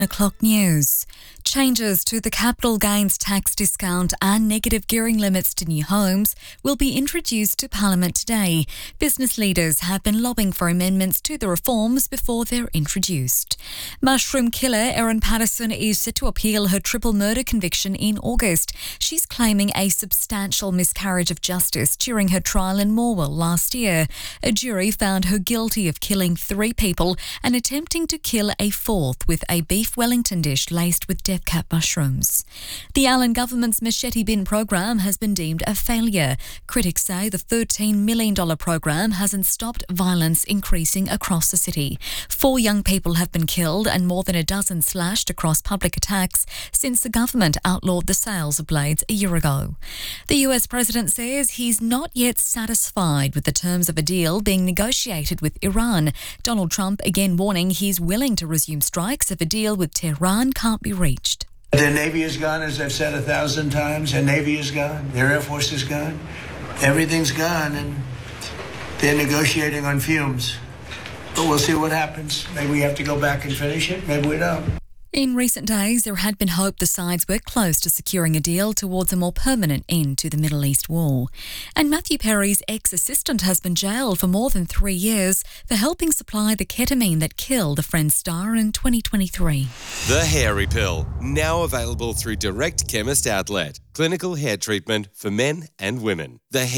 O'clock news. Changes to the capital gains tax discount and negative gearing limits to new homes will be introduced to Parliament today. Business leaders have been lobbying for amendments to the reforms before they're introduced. Mushroom killer Erin Patterson is set to appeal her triple murder conviction in August. She's claiming a substantial miscarriage of justice during her trial in Morwell last year. A jury found her guilty of killing 3 people and attempting to kill a 4th with a beef Wellington dish laced with death cap mushrooms. The Allen government's machete bin program has been deemed a failure. Critics say the $13 million program hasn't stopped violence increasing across the city. 4 young people have been killed and more than a dozen slashed across public attacks since the government outlawed the sales of blades a year ago. The US president says he's not yet satisfied with the terms of a deal being negotiated with Iran. Donald Trump again warning he's willing to resume strikes if a deal with Tehran can't be reached. Their Navy is gone, as I've said 1,000 times. Their Navy is gone. Their Air Force is gone. Everything's gone, and they're negotiating on fumes. But we'll see what happens. Maybe we have to go back and finish it. Maybe we don't. In recent days, there had been hope the sides were close to securing a deal towards a more permanent end to the Middle East war. And Matthew Perry's ex-assistant has been jailed for more than 3 years for helping supply the ketamine that killed the Friends star in 2023. The Hairy Pill, now available through Direct Chemist Outlet. Clinical hair treatment for men and women.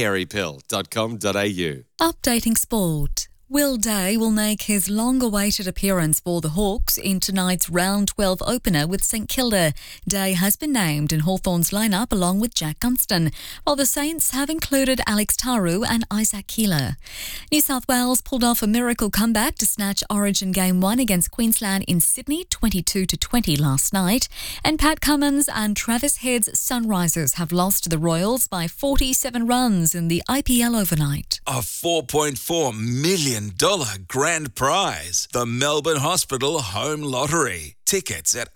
thehairypill.com.au. Updating sport. Will Day will make his long-awaited appearance for the Hawks in tonight's round 12 opener with St Kilda. Day has been named in Hawthorn's lineup along with Jack Gunston, while the Saints have included Alex Taru and Isaac Keeler. New South Wales pulled off a miracle comeback to snatch Origin Game 1 against Queensland in Sydney 22-20 last night, and Pat Cummins and Travis Head's Sunrisers have lost to the Royals by 47 runs in the IPL overnight. A $4.4 million grand prize. The Melbourne Hospital Home Lottery. Tickets at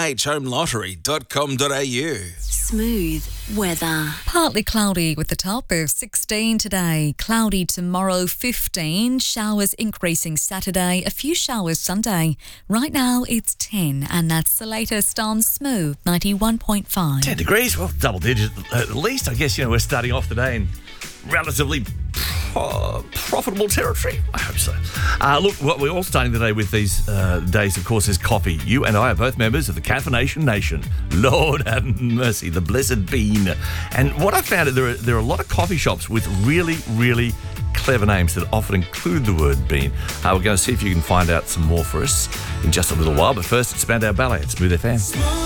rmhhomelottery.com.au. Smooth weather. Partly cloudy with a top of 16 today. Cloudy tomorrow, 15. Showers increasing Saturday. A few showers Sunday. Right now it's 10, and that's the latest on Smooth 91.5. 10 degrees, well, double digits at least. I guess, we're starting off today in relatively profitable territory. I hope so. Look, what we're all starting today with these days, of course, is coffee. You and I are both members of the Caffeination Nation. Lord have mercy, the blessed bean. And what I found, there are a lot of coffee shops with really, really clever names that often include the word bean. We're going to see if you can find out some more for us in just a little while. But first, it's Spandau Ballet at Smooth FM.